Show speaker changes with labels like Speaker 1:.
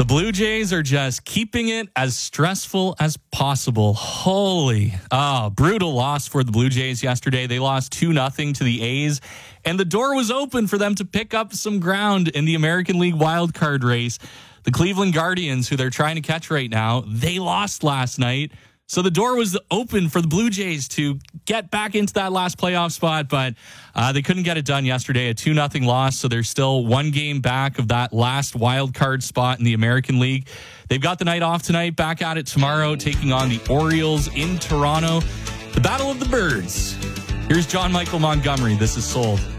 Speaker 1: Blue Jays are just keeping it as stressful as possible. Brutal loss for the Blue Jays yesterday. They lost 2-0 to the A's, and the door was open for them to pick up some ground in the American League wildcard race. The Cleveland Guardians, who they're trying to catch right now, they lost last night. So the door was open for the Blue Jays to get back into that last playoff spot, but they couldn't get it done yesterday. A 2-0 loss, so they're still one game back of that last wild card spot in the American League. They've got the night off tonight, back at it tomorrow, taking on the Orioles in Toronto. The Battle of the Birds. Here's John Michael Montgomery. This is Sold.